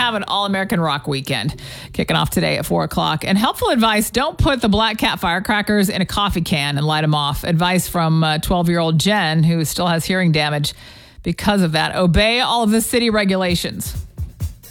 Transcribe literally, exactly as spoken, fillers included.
have an all-American rock weekend kicking off today at four o'clock. And helpful advice, don't put the Black Cat firecrackers in a coffee can and light them off. Advice from uh, twelve-year-old Jen, who still has hearing damage because of that. Obey all of the city regulations.